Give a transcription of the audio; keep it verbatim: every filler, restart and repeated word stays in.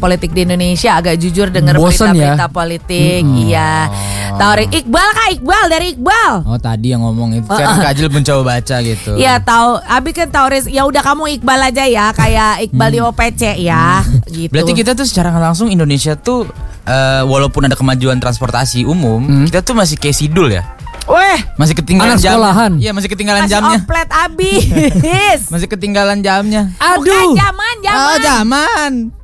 politik di Indonesia, agak jujur denger Bosen berita-berita ya? politik. Hmm. Iya. Tahu Iqbal Kak, Iqbal dari Iqbal. Oh tadi yang ngomong itu Oh, kan uh. Kajil mencoba baca gitu. Iya tahu, Abi kan tahu res- ya udah kamu Iqbal aja ya, kayak Iqbal di O P C ya, gitu. Berarti kita tuh secara nggak langsung Indonesia tuh uh, walaupun ada kemajuan transportasi umum, Hmm. kita tuh masih kayak sidul ya. Weh, Masih ketinggalan Anak jam. sekolahan. Iya, masih ketinggalan masih jamnya. oplet abis. Masih ketinggalan jamnya. Bukan zaman, zaman. Oh, zaman.